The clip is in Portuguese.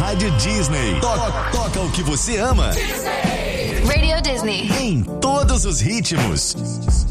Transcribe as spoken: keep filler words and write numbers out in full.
Rádio Disney. Toca, toca o que você ama. Disney. Radio Disney. Em todos os ritmos.